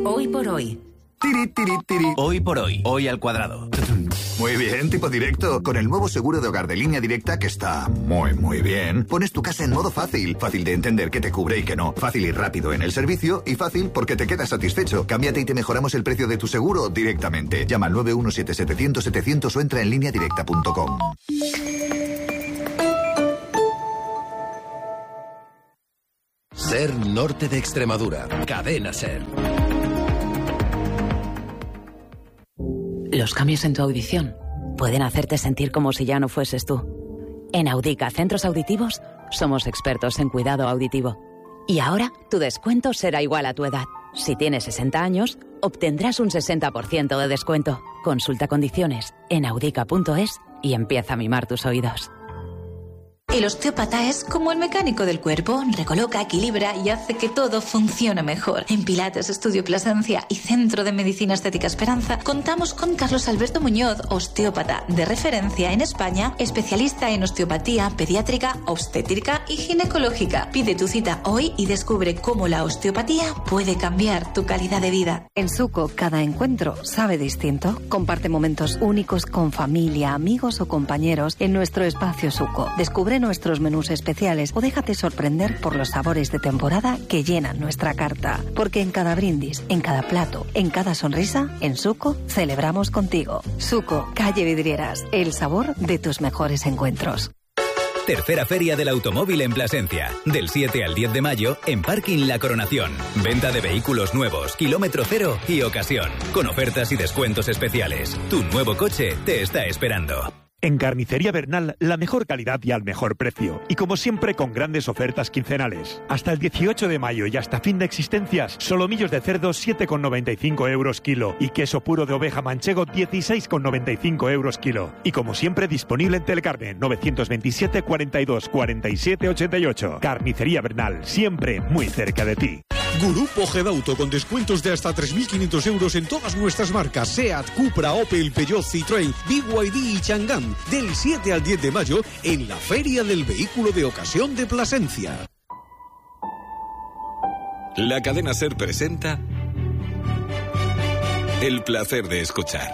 Hoy por hoy. Tiri, tiri, tiri. Hoy por hoy, hoy al cuadrado. Muy bien, tipo directo. Con el nuevo seguro de hogar de Línea Directa, que está muy bien, pones tu casa en modo fácil. Fácil de entender qué te cubre y qué no. Fácil y rápido en el servicio. Y fácil porque te quedas satisfecho. Cámbiate y te mejoramos el precio de tu seguro directamente. Llama al 917-700-700 o entra en lineadirecta.com. Ser Norte de Extremadura. Cadena Ser. Los cambios en tu audición pueden hacerte sentir como si ya no fueses tú. En Audica Centros Auditivos somos expertos en cuidado auditivo. Y ahora tu descuento será igual a tu edad. Si tienes 60 años, obtendrás un 60% de descuento. Consulta condiciones en audica.es y empieza a mimar tus oídos. El osteópata es como el mecánico del cuerpo, recoloca, equilibra y hace que todo funcione mejor. En Pilates Estudio Plasencia y Centro de Medicina Estética Esperanza contamos con Carlos Alberto Muñoz, osteópata de referencia en España, especialista en osteopatía pediátrica, obstétrica y ginecológica. Pide tu cita hoy y descubre cómo la osteopatía puede cambiar tu calidad de vida. En Suco, cada encuentro sabe distinto. Comparte momentos únicos con familia, amigos o compañeros en nuestro espacio Suco. Descubre nuestros menús especiales o déjate sorprender por los sabores de temporada que llenan nuestra carta. Porque en cada brindis, en cada plato, en cada sonrisa, en Suco celebramos contigo. Suco, calle Vidrieras, el sabor de tus mejores encuentros. Tercera Feria del Automóvil en Plasencia. Del 7 al 10 de mayo en Parking La Coronación. Venta de vehículos nuevos, kilómetro cero y ocasión. Con ofertas y descuentos especiales. Tu nuevo coche te está esperando. En Carnicería Bernal, la mejor calidad y al mejor precio. Y como siempre, con grandes ofertas quincenales. Hasta el 18 de mayo y hasta fin de existencias, solomillos de cerdo 7,95 euros kilo. Y queso puro de oveja manchego 16,95 euros kilo. Y como siempre, disponible en Telecarne 927 42 47 88. Carnicería Bernal, siempre muy cerca de ti. Grupo Gedauto con descuentos de hasta 3.500 euros en todas nuestras marcas SEAT, Cupra, Opel, Peugeot, Citroën, BYD y Chang'an. Del 7 al 10 de mayo en la Feria del Vehículo de Ocasión de Plasencia. La cadena SER presenta El placer de escuchar.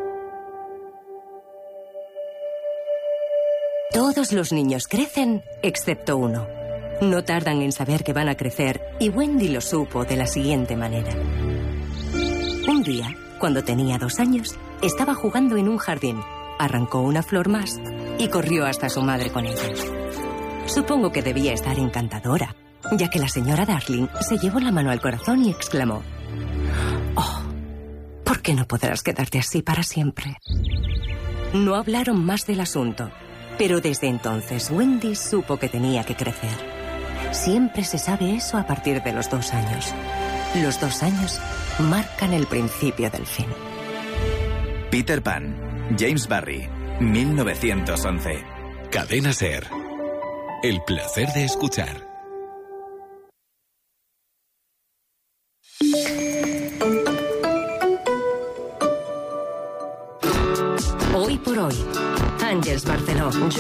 Todos los niños crecen, excepto uno. No tardan en saber que van a crecer y Wendy lo supo de la siguiente manera. Un día, cuando tenía 2 años, estaba jugando en un jardín. Arrancó una flor más y corrió hasta su madre con ella. Supongo que debía estar encantadora, ya que la señora Darling se llevó la mano al corazón y exclamó: «Oh, ¿por qué no podrás quedarte así para siempre?». No hablaron más del asunto, pero desde entonces Wendy supo que tenía que crecer. Siempre se sabe eso a partir de los 2 años. Los 2 años marcan el principio del fin. Peter Pan, James Barrie, 1911. Cadena SER. El placer de escuchar. Hoy por hoy, Àngels Barceló.